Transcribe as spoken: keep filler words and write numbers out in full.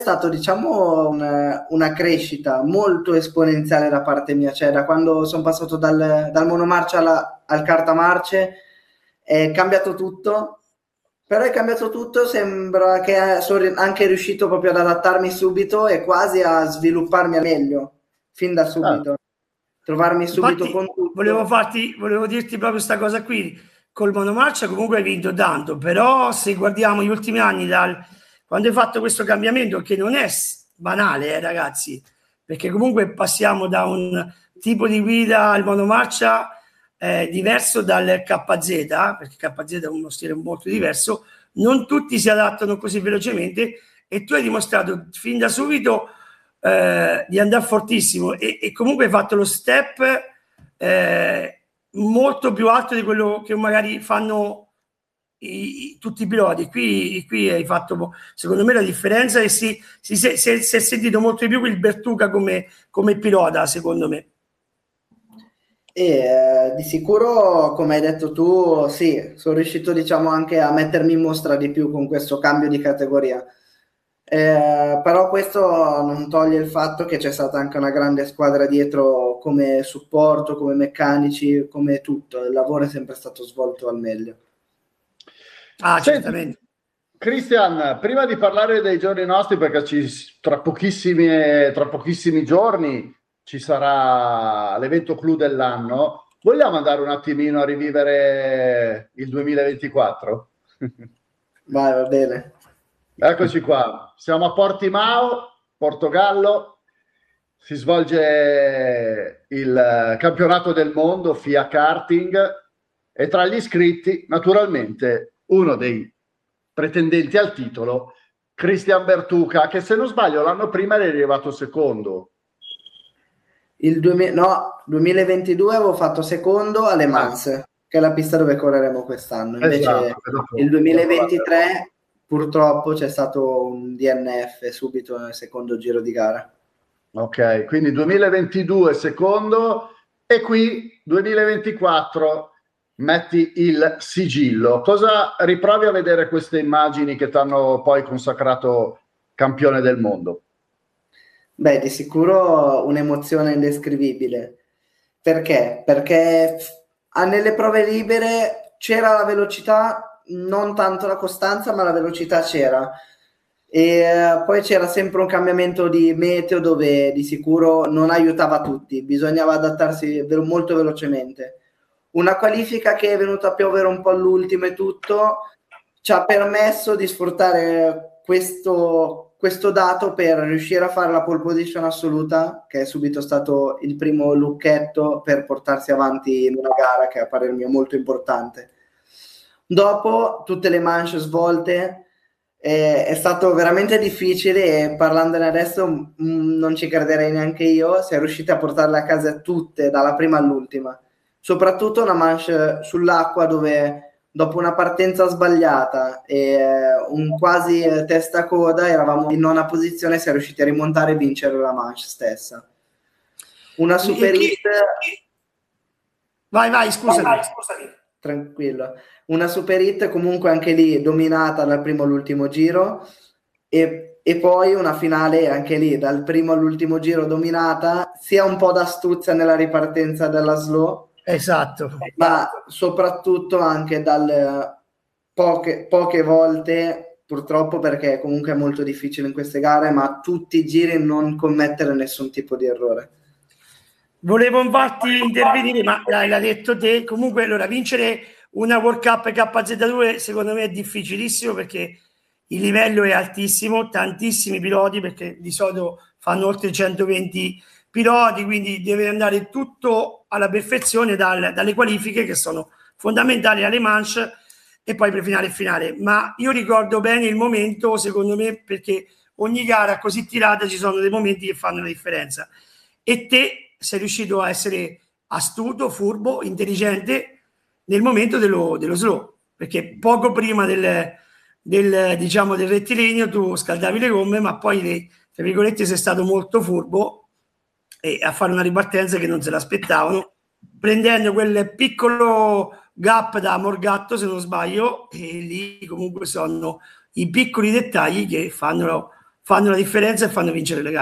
stato, diciamo, una, una crescita molto esponenziale da parte mia, cioè da quando sono passato dal, dal monomarcia alla- al cartamarce è cambiato tutto, però è cambiato tutto, sembra che eh, sono ri- anche riuscito proprio ad adattarmi subito e quasi a svilupparmi al meglio, fin da Ah, subito, trovarmi subito Infatti, con volevo tutto. farti, volevo dirti proprio questa cosa qui. Col monomarcia comunque hai vinto tanto, però se guardiamo gli ultimi anni, dal, quando hai fatto questo cambiamento, che non è s- banale, eh, ragazzi, perché comunque passiamo da un tipo di guida al monomarcia eh, diverso dal K Z, perché K Z è uno stile molto diverso, non tutti si adattano così velocemente e tu hai dimostrato fin da subito eh, di andare fortissimo e, e comunque hai fatto lo step eh, molto più alto di quello che magari fanno i, i, tutti i piloti. Qui, qui hai fatto secondo me la differenza e si, si, si, si, è, si è sentito molto di più il Bertuca come, come pilota, secondo me. E eh, di sicuro, come hai detto tu, sì, sono riuscito, diciamo, anche a mettermi in mostra di più con questo cambio di categoria. Eh, però questo non toglie il fatto che c'è stata anche una grande squadra dietro come supporto, come meccanici, come tutto. Il lavoro è sempre stato svolto al meglio. Ah, Senti, certamente. Christian, prima di parlare dei giorni nostri, perché ci, tra, pochissimi, tra pochissimi giorni ci sarà l'evento clou dell'anno, vogliamo andare un attimino a rivivere il duemilaventiquattro? Vai, va bene. Eccoci qua, siamo a Portimao, Portogallo, si svolge il campionato del mondo F I A Karting e tra gli iscritti naturalmente uno dei pretendenti al titolo, Christian Bertuca, che se non sbaglio l'anno prima era arrivato secondo. Il duemila, no, duemilaventidue avevo fatto secondo alle Mans, Ah, che è la pista dove correremo quest'anno. Invece esatto, dopo, il dopo la duemilaventitré purtroppo c'è stato un D N F subito nel secondo giro di gara. Ok, quindi duemilaventidue secondo e qui duemilaventiquattro metti il sigillo. Cosa riprovi a vedere queste immagini che ti hanno poi consacrato campione del mondo? Beh, di sicuro un'emozione indescrivibile. Perché? Perché ah, nelle prove libere c'era la velocità, non tanto la costanza, ma la velocità c'era. E eh, poi c'era sempre un cambiamento di meteo dove di sicuro non aiutava tutti, bisognava adattarsi ve- molto velocemente. Una qualifica che è venuta a piovere un po' all'ultimo e tutto ci ha permesso di sfruttare questo, questo dato per riuscire a fare la pole position assoluta, che è subito stato il primo lucchetto per portarsi avanti in una gara che a parer mio è molto importante. Dopo tutte le manche svolte eh, è stato veramente difficile e parlandone adesso mh, non ci crederei neanche io, si è riusciti a portarle a casa tutte dalla prima all'ultima, soprattutto una manche sull'acqua dove dopo una partenza sbagliata e eh, un quasi eh, testa coda eravamo in nona posizione e si è riusciti a rimontare e vincere la manche stessa. Una E, e super chi... hit. Vai, vai, scusami. Vai, vai, scusami. Tranquillo. Una super hit comunque anche lì dominata dal primo all'ultimo giro e, e poi una finale anche lì dal primo all'ultimo giro dominata, sia un po' d'astuzia nella ripartenza della slow, Esatto. ma soprattutto anche dal poche, poche volte, purtroppo perché comunque è molto difficile in queste gare, ma tutti i giri non commettere nessun tipo di errore. Volevo infatti intervenire, ma l'hai, l'hai detto te. Comunque, allora, vincere una World Cup K Z due secondo me è difficilissimo perché il livello è altissimo, tantissimi piloti perché di solito fanno oltre centoventi piloti, quindi deve andare tutto alla perfezione dal, dalle qualifiche che sono fondamentali alle manche e poi per finale e finale. Ma io ricordo bene il momento, secondo me, perché ogni gara così tirata ci sono dei momenti che fanno la differenza. E te sei riuscito a essere astuto, furbo, intelligente nel momento dello, dello slow, perché poco prima del, del, diciamo, del rettilineo tu scaldavi le gomme, ma poi, tra virgolette, sei stato molto furbo e a fare una ripartenza che non se l'aspettavano, prendendo quel piccolo gap da Morgatto, se non sbaglio, e lì comunque sono i piccoli dettagli che fanno, fanno la differenza e fanno vincere le gare.